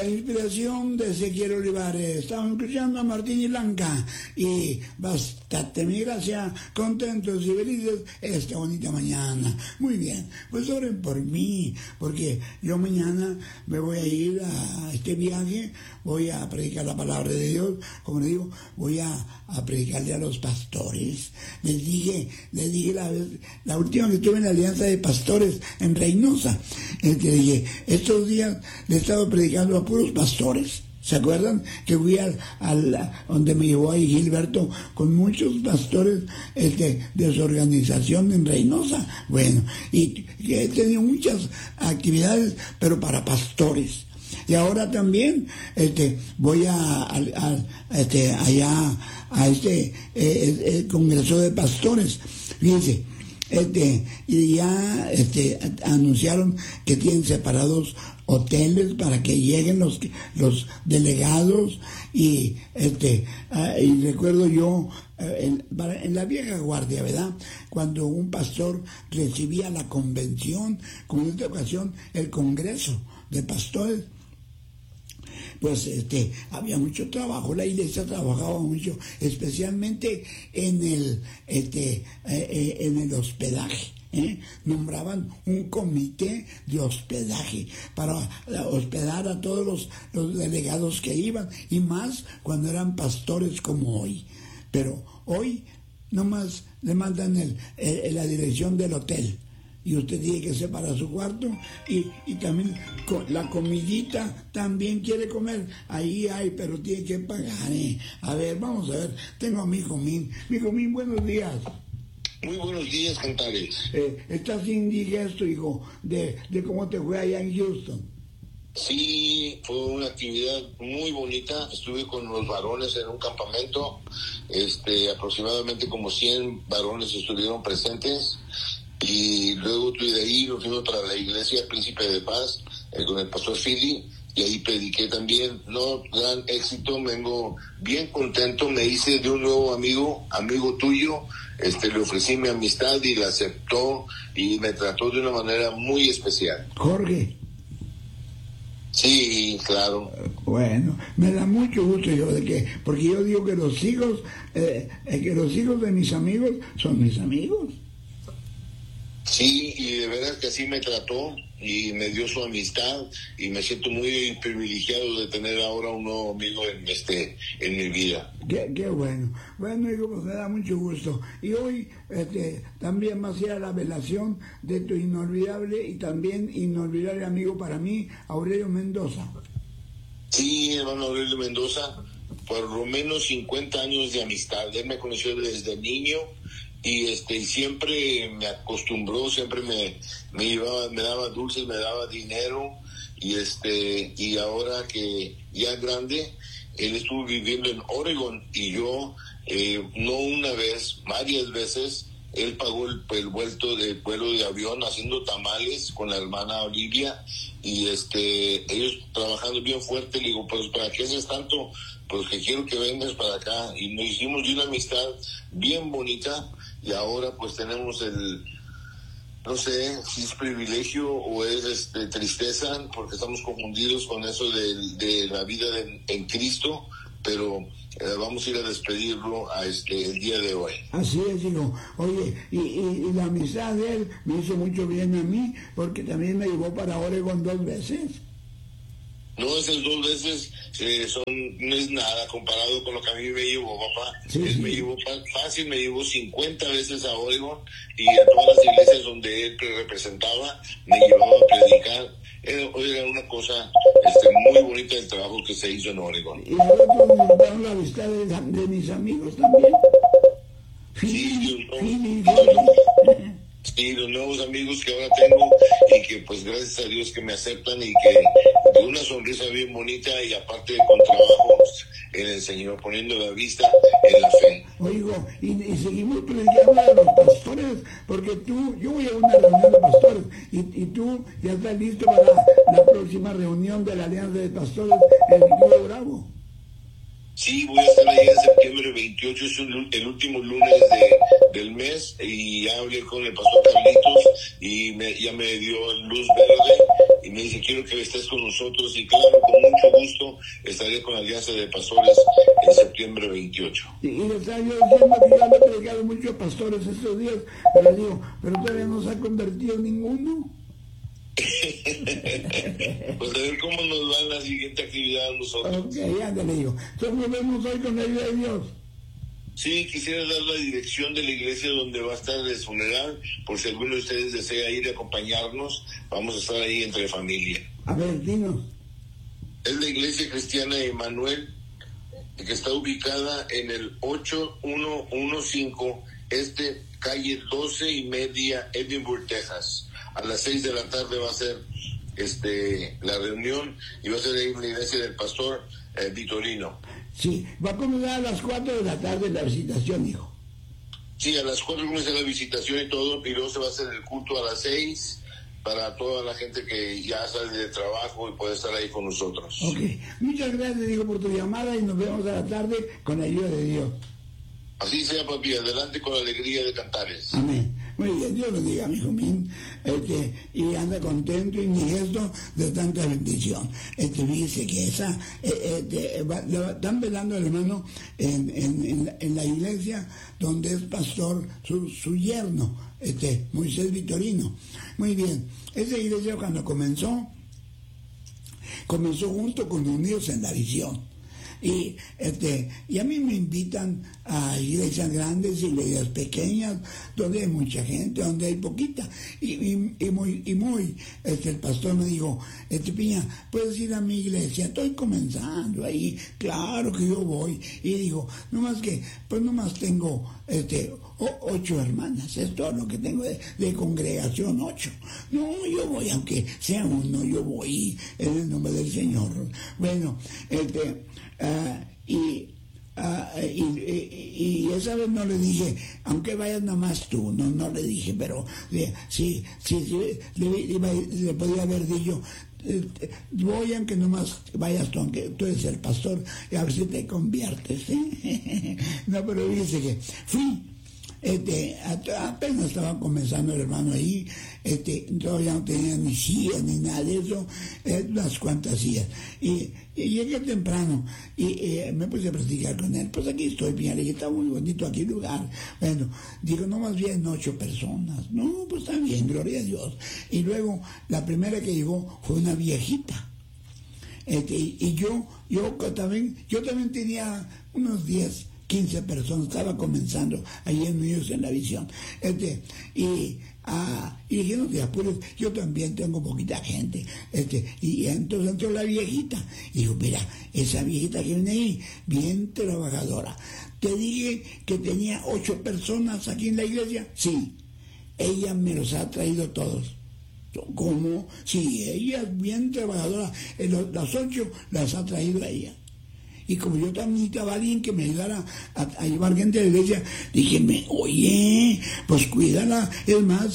La inspiración de Ezequiel Olivares. Estamos escuchando a Martín y Blanca y bastante mi gracia, contentos y felices esta bonita mañana. Muy bien, pues oren por mí, porque yo mañana me voy a ir a este viaje, voy a predicar la palabra de Dios, como les digo, voy a predicarle a los pastores. Les dije la última que estuve en la Alianza de Pastores en Reynosa, que dije, estos días le he estado predicando a puros pastores. ¿Se acuerdan? Que fui donde me llevó ahí Gilberto con muchos pastores de su organización en Reynosa. Bueno, y he tenido muchas actividades, pero para pastores. Y ahora también voy allá a congreso de pastores. Fíjense, y ya anunciaron que tienen separados hoteles para que lleguen los delegados y recuerdo yo en la vieja guardia, ¿verdad? Cuando un pastor recibía la convención, como en esta ocasión el congreso de pastores, pues había mucho trabajo, la iglesia trabajaba mucho, especialmente en el hospedaje. Nombraban un comité de hospedaje para hospedar a todos los delegados que iban, y más cuando eran pastores como hoy. Pero hoy nomás le mandan la dirección del hotel y usted tiene que separar su cuarto y también la comidita también quiere comer, ahí hay, pero tiene que pagar. A ver, vamos a ver, tengo a mi hijo Min, buenos días. Muy buenos días, Cantares. Estás indigesto, hijo, de cómo te fue allá en Houston. Sí, fue una actividad muy bonita. Estuve con los varones en un campamento. Aproximadamente como 100 varones estuvieron presentes. Y luego de ahí nos fuimos para la iglesia Príncipe de Paz con el pastor Philly. Y ahí prediqué también. No, gran éxito. Vengo bien contento. Me hice de un nuevo amigo tuyo. Le ofrecí mi amistad y la aceptó y me trató de una manera muy especial. Jorge. Sí, claro. Bueno, me da mucho gusto porque yo digo que los hijos de mis amigos son mis amigos. Sí, y de verdad que así me trató y me dio su amistad y me siento muy privilegiado de tener ahora un nuevo amigo en mi vida. Qué bueno. Bueno, hijo, pues me da mucho gusto. Y hoy también va a ser la velación de tu inolvidable y también inolvidable amigo para mí, Aurelio Mendoza. Sí, hermano Aurelio Mendoza, por lo menos 50 años de amistad. Él me conoció desde niño. Y siempre me acostumbró, siempre me llevaba, me daba dulces, me daba dinero, y ahora que ya es grande, él estuvo viviendo en Oregon y yo, no una vez, varias veces, él pagó el vuelo de avión haciendo tamales con la hermana Olivia, y ellos trabajando bien fuerte. Le digo, pues, ¿para qué haces tanto? Pues que quiero que vengas para acá, y nos hicimos de una amistad bien bonita. Y ahora pues tenemos no sé si es privilegio o es tristeza, porque estamos confundidos con eso de la vida en Cristo, pero vamos a ir a despedirlo el día de hoy. Así es, hijo. Oye, y la amistad de él me hizo mucho bien a mí, porque también me llevó para Oregon 2 veces. No, esas 2 veces no es nada comparado con lo que a mí me llevó, papá. Sí. Me llevó fácil, me llevó 50 veces a Oregon, y a todas las iglesias donde él representaba me llevaba a predicar. Era una cosa muy bonita el trabajo que se hizo en Oregon. Y nosotros nos montaron la amistad de mis amigos también. Sí, los nuevos amigos que ahora tengo, y que pues gracias a Dios que me aceptan, y que de una sonrisa bien bonita, y aparte con trabajos en el Señor, poniendo la vista en la fe. Oigo, y seguimos predicando a los pastores, porque yo voy a una reunión de pastores, y tú ya estás listo para la próxima reunión de la Alianza de Pastores en el Río Bravo. Sí, voy a estar ahí en septiembre 28, es el último lunes del mes, y ya hablé con el pastor Carlitos y ya me dio luz verde y me dice, quiero que estés con nosotros, y claro, con mucho gusto estaré con la Alianza de Pastores en septiembre 28. Y le estaba yo diciendo que yo le he predicado muchos pastores estos días, pero digo, pero todavía no se ha convertido ninguno. Pues a ver cómo nos va en la siguiente actividad a nosotros. Ok, ándale, digo. Entonces nos vemos hoy con la ayuda de Dios. Sí, quisiera dar la dirección de la iglesia donde va a estar el funeral, por si alguno de ustedes desea ir a acompañarnos. Vamos a estar ahí entre familia. A ver, dinos. Es la iglesia cristiana Emmanuel, que está ubicada en el 8115 calle 12:30, Edinburgh, Texas. A las 6 de la tarde va a ser la reunión, y va a ser ahí en la iglesia del pastor Vitorino. Sí, va a comenzar a las 4 de la tarde la visitación, hijo. Sí, a las 4 comienza la visitación y todo, y luego se va a hacer el culto a las 6 para toda la gente que ya sale de trabajo y puede estar ahí con nosotros. Ok, muchas gracias, digo, por tu llamada, y nos vemos a la tarde con la ayuda de Dios. Así sea, papi, adelante con la alegría de Cantares. Amén. Muy bien, Dios lo diga, mi hijo mío, y anda contento y indigesto de tanta bendición. Fíjese que están velando al hermano en la iglesia donde es pastor su yerno, Moisés Vitorino. Muy bien, esa iglesia cuando comenzó junto con Unidos en la Visión. Y a mí me invitan a iglesias grandes, iglesias pequeñas, donde hay mucha gente, donde hay poquita. Y el pastor me dijo, Piña, ¿puedes ir a mi iglesia? Estoy comenzando ahí, claro que yo voy. Y digo, nomás tengo 8 hermanas, es todo lo que tengo de congregación, 8. No, yo voy, aunque sea uno, yo voy en el nombre del Señor. Bueno, y esa vez no le dije, aunque vayas nada más tú, no le dije, pero sí, le podía haber dicho, voy aunque nomás vayas tú, aunque tú eres el pastor, y a ver si te conviertes, ¿eh? No, pero fíjese que fui. Apenas estaba comenzando el hermano ahí, todavía no tenía ni sillas ni nada de eso, unas cuantas sillas, y llegué temprano y me puse a platicar con él. Pues aquí estoy, le dije, está muy bonito aquí el lugar. Bueno, digo, no, más bien 8 personas. No, pues está bien, gloria a Dios. Y luego la primera que llegó fue una viejita, y yo también tenía unos 15 personas, estaba comenzando allí en Unidos en la Visión. Y dije, no te apures, yo también tengo poquita gente. Y entonces entró la viejita. Y dijo, mira, esa viejita que viene ahí, bien trabajadora. Te dije que tenía 8 personas aquí en la iglesia. Sí, ella me los ha traído todos. ¿Cómo? Sí, ella es bien trabajadora. Las 8 las ha traído ella. Y como yo también necesitaba a alguien que me ayudara a llevar gente a la iglesia, dije, oye, pues cuídala, es más,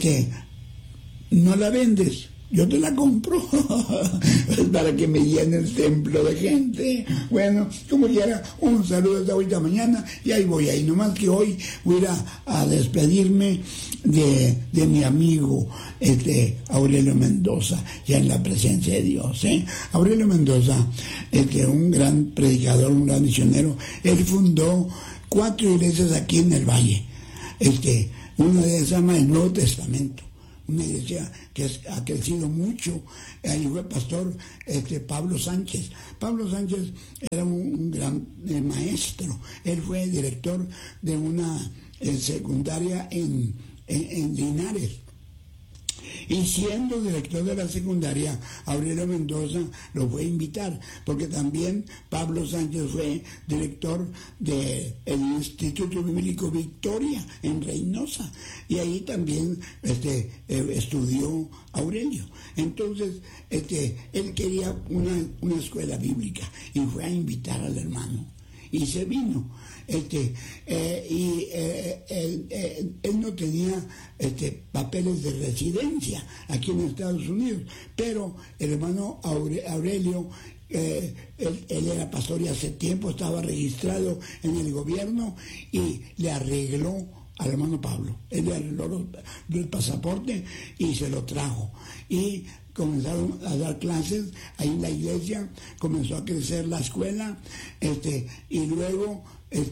no la vendes, yo te la compro para que me llene el templo de gente. Bueno, como quiera, un saludo hasta ahorita mañana, y ahí voy, nomás que hoy voy a ir a despedirme de mi amigo Aurelio Mendoza, ya en la presencia de Dios. Aurelio Mendoza, un gran predicador, un gran misionero. Él fundó 4 iglesias aquí en el Valle. Una de ellas se llama el Nuevo Testamento, una iglesia que ha crecido mucho. Ahí fue pastor Pablo Sánchez. Pablo Sánchez era un gran maestro. Él fue director de una secundaria en Linares. Y siendo director de la secundaria, Aurelio Mendoza lo fue a invitar, porque también Pablo Sánchez fue director del Instituto Bíblico Victoria en Reynosa, y ahí también estudió Aurelio. Entonces, él quería una escuela bíblica y fue a invitar al hermano. Y se vino. Él no tenía papeles de residencia aquí en Estados Unidos, pero el hermano Aurelio él era pastor y hace tiempo estaba registrado en el gobierno y le arregló al hermano Pablo. Él le arregló el pasaporte y se lo trajo. Y comenzaron a dar clases ahí en la iglesia, comenzó a crecer la escuela, y luego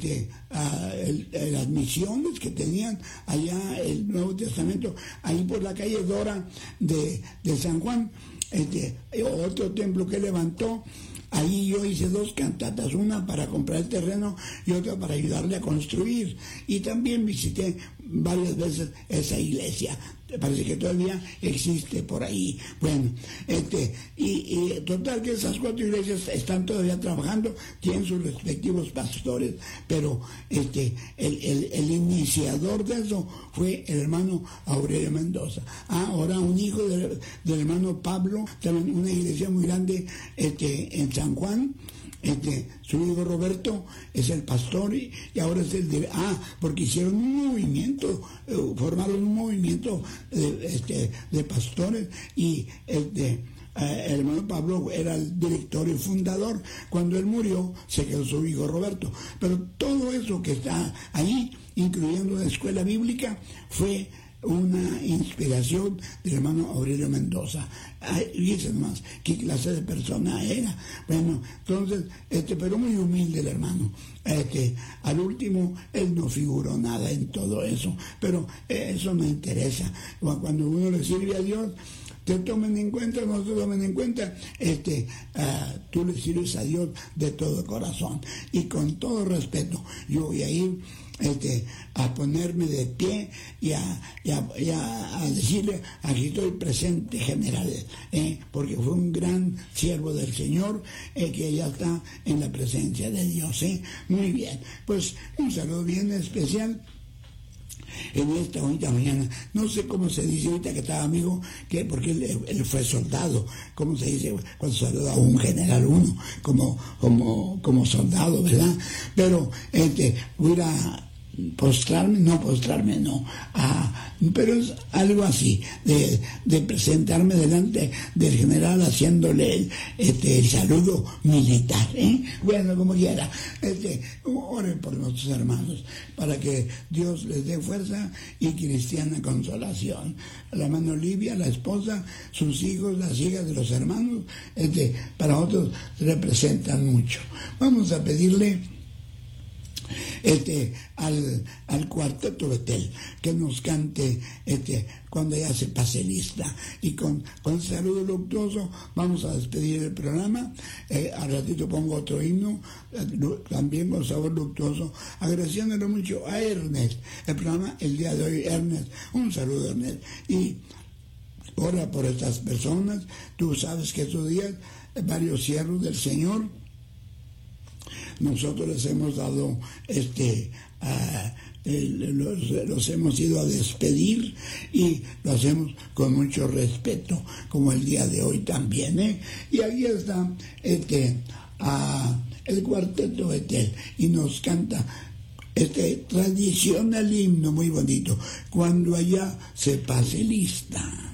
las misiones que tenían allá, el Nuevo Testamento, ahí por la calle Dora de San Juan, otro templo que levantó. Ahí yo hice 2 cantatas, una para comprar el terreno y otra para ayudarle a construir. Y también visité varias veces esa iglesia. Parece que todavía existe por ahí. Bueno, y total que esas 4 iglesias están todavía trabajando, tienen sus respectivos pastores, pero el iniciador de eso fue el hermano Aurelio Mendoza. Ahora un hijo del hermano Pablo, también una iglesia muy grande en San Juan. Su hijo Roberto es el pastor y ahora es porque hicieron un movimiento, formaron un movimiento de pastores y el hermano Pablo era el director y fundador. Cuando él murió se quedó su hijo Roberto, pero todo eso que está ahí, incluyendo la escuela bíblica, fue una inspiración del hermano Aurelio Mendoza. Fíjense nomás qué clase de persona era. Bueno, entonces, pero muy humilde el hermano. Al último, él no figuró nada en todo eso, pero eso me interesa. Cuando uno le sirve a Dios, te tomen en cuenta, no te tomen en cuenta, tú le sirves a Dios de todo corazón y con todo respeto. Yo voy a ir a ponerme de pie y a decirle: aquí estoy presente, general, porque fue un gran siervo del Señor, que ya está en la presencia de Dios. Muy bien, pues un saludo bien especial en esta bonita mañana. No sé cómo se dice ahorita que estaba amigo, porque él fue soldado. ¿Cómo se dice cuando saluda a un general uno como soldado, verdad? Pero voy a postrarme no, pero es algo así, de presentarme delante del general haciéndole el saludo militar, bueno, como quiera. Oren por nuestros hermanos para que Dios les dé fuerza y cristiana consolación. La hermana Olivia, la esposa, sus hijos, las hijas de los hermanos, para otros representan mucho. Vamos a pedirle al cuarteto Betel que nos cante cuando ya se pase lista, y con saludo luctuoso vamos a despedir el programa. Al ratito pongo otro himno también con sabor luctuoso, agradeciéndole mucho a Ernest el programa el día de hoy. Ernest, un saludo, Ernest, y ora por estas personas. Tú sabes que estos días varios siervos del Señor nosotros les hemos dado los hemos ido a despedir, y lo hacemos con mucho respeto, como el día de hoy también, y ahí está el cuarteto Betel, y nos canta tradicional himno muy bonito: cuando allá se pase lista.